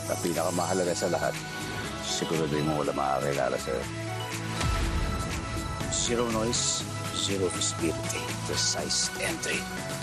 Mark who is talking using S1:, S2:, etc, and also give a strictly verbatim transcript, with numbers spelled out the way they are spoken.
S1: At pinakamahalaga sa lahat, siguraduhin mo wala makakilala sa'yo. Zero noise, zero visibility, precise entry.